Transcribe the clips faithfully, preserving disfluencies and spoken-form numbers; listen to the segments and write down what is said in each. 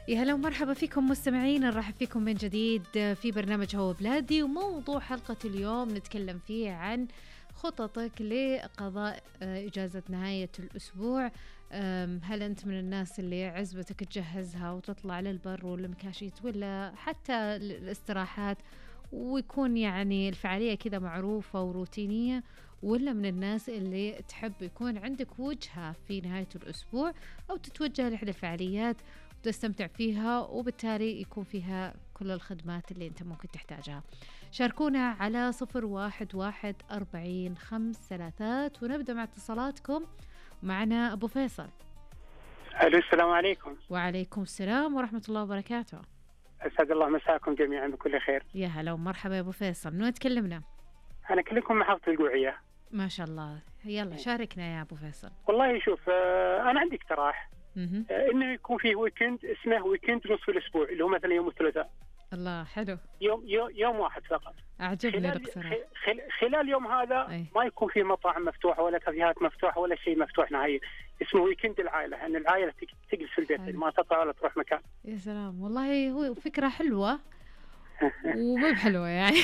يا هلا ومرحبا فيكم مستمعين، نرحب فيكم من جديد في برنامج هو بلادي. وموضوع حلقة اليوم نتكلم فيه عن خططك لقضاء إجازة نهاية الأسبوع. هل أنت من الناس اللي عزبتك تجهزها وتطلع للبر والمكاشيت، ولا حتى الاستراحات ويكون يعني الفعالية كذا معروفة وروتينية، ولا من الناس اللي تحب يكون عندك وجهة في نهاية الأسبوع أو تتوجه لإحدى الفعاليات وتستمتع فيها وبالتالي يكون فيها كل الخدمات اللي أنت ممكن تحتاجها؟ شاركونا على صفر واحد واحد أربعين خمس ثلاثات ونبدأ مع اتصالاتكم. معنا أبو فيصل. ألو، السلام عليكم. وعليكم السلام ورحمة الله وبركاته. أسعد الله مساكم جميعا بكل خير. يا هلا ومرحبا يا أبو فيصل، من وين تكلمنا؟ أنا كلكم محافظة القوعية. ما شاء الله، يلا شاركنا يا أبو فيصل. والله شوف، أنا عندي اقتراح إنه يكون فيه ويكند اسمه ويكند نصف الأسبوع، اللي هو مثلا يوم الثلاثاء. الله حلو. يوم يوم, يوم واحد فقط. أعجبني الاقتراح. خلال, خلال يوم هذا أي. ما يكون فيه مطاعم مفتوحة ولا كافيهات مفتوحة ولا شيء مفتوح نهائيا. اسمه ويكند العائلة، أن العائلة تجلس في البيت، ما تطلع ولا تروح مكان. يا سلام، والله هو فكرة حلوة ومو بحلوة يعني.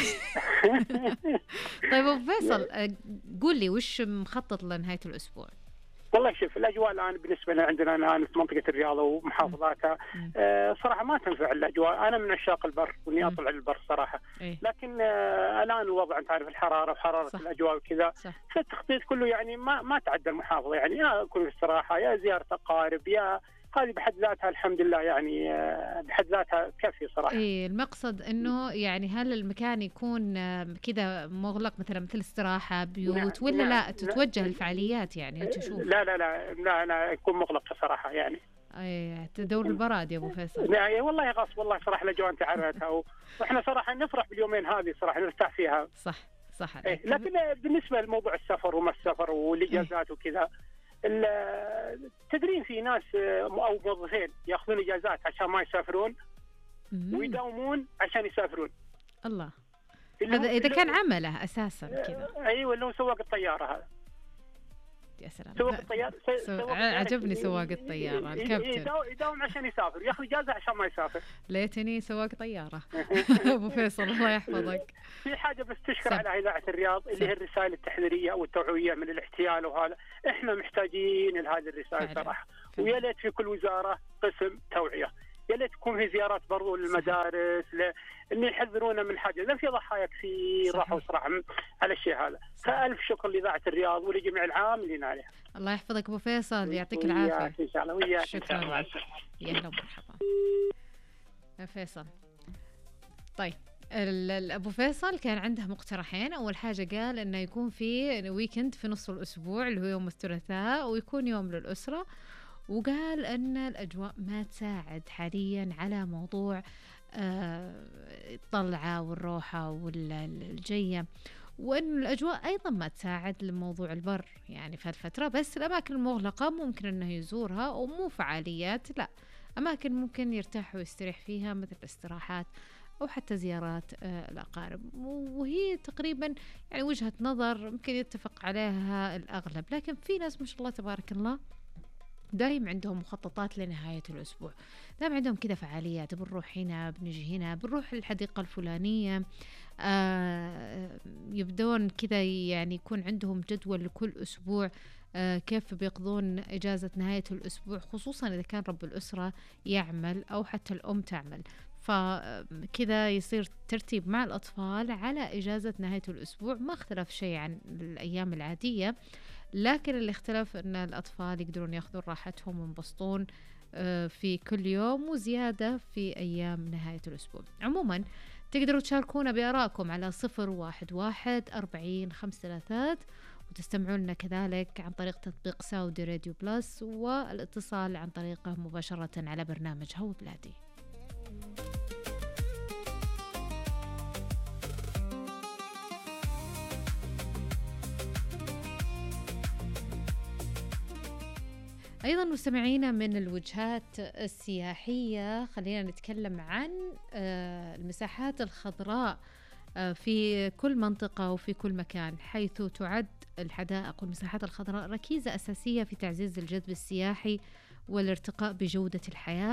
طيب أبو فيصل، قول لي وش مخطط لنهاية الأسبوع؟ والله شوف، الأجواء الآن بالنسبة لنا عندنا الآن في منطقة الرياض ومحافظاتها آه صراحة ما تنفع الأجواء. أنا من عشاق البر وإني أطلع البر صراحة، لكن آه الآن الوضع أنت عارف الحرارة وحرارة صح. الأجواء وكذا، فالتخطيط كله يعني ما ما تعدى المحافظة، يعني يا أكون في استراحة يا زيارة أقارب، يا هذه بحد ذاتها الحمد لله يعني بحد ذاتها كافية صراحة. إيه المقصد إنه يعني هل المكان يكون كذا مغلق مثلا مثل استراحة بيوت، ولا لا, لا تتوجه الفعاليات يعني تشوف؟ لا لا لا لا لا يكون مغلق صراحة يعني. ايه تدور البراد يا ابو فيصل. لا والله غصب، والله صراحة الاجواء انت عرفتها، واحنا صراحة نفرح باليومين هذه صراحة نرتاح فيها. صح صح. إيه لكن بالنسبة لموضوع السفر وما السفر والاجازات إيه؟ وكذا، التدريب في ناس او موظفين ياخذون اجازات عشان ما يسافرون ويداومون عشان يسافرون. الله، هذا اذا كان عمله اساسا كذا. ايوه، اللي هو سواق الطياره هذا. يا سلام، سواق الطياره سو... عجبني سواق الطياره الكابتن يداوم عشان يسافر، ياخذ اجازه عشان ما يسافر. ليتني سواق طياره. ابو فيصل الله يحفظك. في حاجه بس تشكر على اذاعه الرياض اللي هي الرسائل التحذيريه والتوعويه من الاحتيال، وهذا احنا محتاجين لهذه الرسائل صراحه. ويا ليت في كل وزاره قسم توعيه، يا ليت تكون في زيارات برضو للمدارس ل... اللي يحذرونا من حاجه، لان في ضحايا كثير راحوا صراحه على الشيء هذا. فالف شكر لاذاعه الرياض ولجميع العاملين عليها. الله يحفظك ابو فيصل، يعطيك العافيه. ان شاء الله وياك. شكرا. يا هلا ومرحبا يا فيصل. طيب ابو فيصل كان عنده مقترحين. اول حاجه قال انه يكون في ويكند في نصف الاسبوع اللي هو يوم الثلاثاء، ويكون يوم للاسره، وقال أن الأجواء ما تساعد حاليا على موضوع الطلعة والروحة والجية، وأن الأجواء أيضا ما تساعد لموضوع البر يعني في هالفترة. بس الأماكن المغلقة ممكن أنه يزورها، ومو فعاليات، لا أماكن ممكن يرتاح ويستريح فيها مثل الاستراحات أو حتى زيارات الأقارب. وهي تقريبا يعني وجهة نظر ممكن يتفق عليها الأغلب، لكن في ناس ما شاء الله تبارك الله دايم عندهم مخططات لنهاية الأسبوع، دايم عندهم كذا فعاليات، بنروح هنا بنجي هنا، بنروح الحديقة الفلانية. آه يبدون كذا يعني يكون عندهم جدول لكل أسبوع، آه كيف بيقضون إجازة نهاية الأسبوع، خصوصا إذا كان رب الأسرة يعمل أو حتى الأم تعمل. فكذا يصير ترتيب مع الأطفال على إجازة نهاية الأسبوع. ما اختلف شيء عن الأيام العادية، لكن اللي اختلف أن الأطفال يقدرون يأخذون راحتهم وينبسطون في كل يوم، وزيادة في أيام نهاية الأسبوع. عموما تقدروا تشاركونا بآرائكم على صفر واحد واحد أربعين خمس ثلاثات، وتستمعون لنا كذلك عن طريق تطبيق ساودي راديو بلس، والاتصال عن طريقه مباشرة على برنامج هو بلادي. أيضا مستمعينا من الوجهات السياحية، خلينا نتكلم عن المساحات الخضراء في كل منطقة وفي كل مكان، حيث تعد الحدائق والمساحات الخضراء ركيزة أساسية في تعزيز الجذب السياحي والارتقاء بجودة الحياة.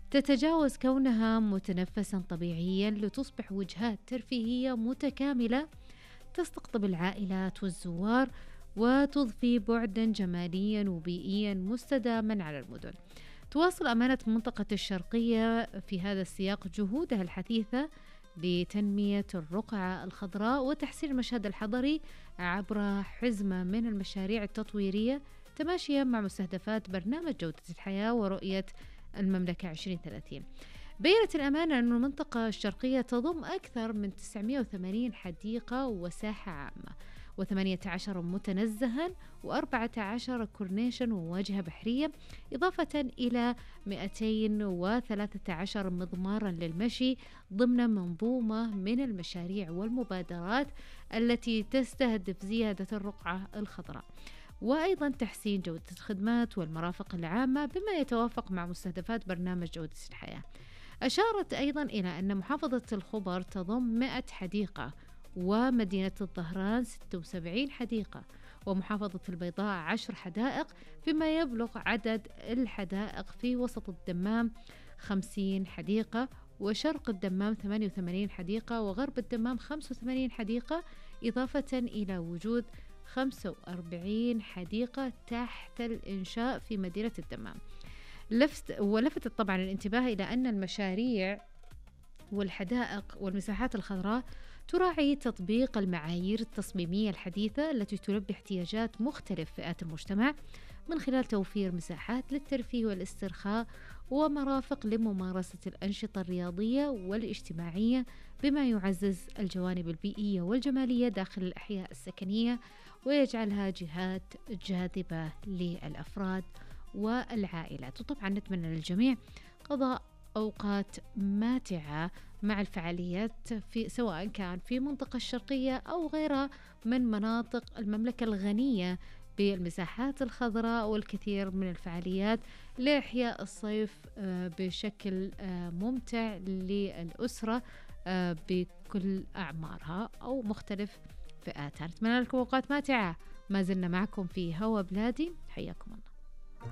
تتجاوز كونها متنفسا طبيعيا لتصبح وجهات ترفيهية متكاملة تستقطب العائلات والزوار وتضفي بعدا جماليا وبيئيا مستداما على المدن. تواصل أمانة منطقة الشرقية في هذا السياق جهودها الحثيثة لتنمية الرقعة الخضراء وتحسين المشهد الحضري عبر حزمة من المشاريع التطويرية تماشيا مع مستهدفات برنامج جودة الحياة ورؤية المملكة عشرين ثلاثين. بيّنت الأمانة أن المنطقة الشرقية تضم أكثر من تسعمائة وثمانين حديقة وساحة عامة وثمانية عشر متنزها وأربعة عشر كورنيشا وواجهة بحرية، إضافة إلى مئتين وثلاثة عشر مضمارا للمشي ضمن منظومة من المشاريع والمبادرات التي تستهدف زيادة الرقعة الخضراء، وأيضا تحسين جودة الخدمات والمرافق العامة بما يتوافق مع مستهدفات برنامج جودة الحياة. أشارت أيضا إلى أن محافظة الخبر تضم مئة حديقة ومدينة الظهران ستة وسبعين حديقة ومحافظة البيضاء عشر حدائق، فيما يبلغ عدد الحدائق في وسط الدمام خمسين حديقة وشرق الدمام ثمانية وثمانين حديقة وغرب الدمام خمسة وثمانين حديقة، إضافة إلى وجود خمسة وأربعين حديقة تحت الإنشاء في مدينة الدمام. لفت ولفتت طبعا الانتباه إلى أن المشاريع والحدائق والمساحات الخضراء تراعي تطبيق المعايير التصميمية الحديثة التي تلبي احتياجات مختلف فئات المجتمع من خلال توفير مساحات للترفيه والاسترخاء ومرافق لممارسة الأنشطة الرياضية والاجتماعية بما يعزز الجوانب البيئية والجمالية داخل الأحياء السكنية ويجعلها جهات جاذبة للأفراد والعائلات. وطبعا نتمنى للجميع قضاء أوقات ماتعة مع الفعاليات في سواء كان في منطقة الشرقية أو غيرها من مناطق المملكة الغنية بالمساحات الخضراء والكثير من الفعاليات لإحياء الصيف بشكل ممتع للأسرة بكل أعمارها أو مختلف فئاتها. نتمنى لكم أوقات ماتعة. ما زلنا معكم في هوا بلادي، حياكم الله.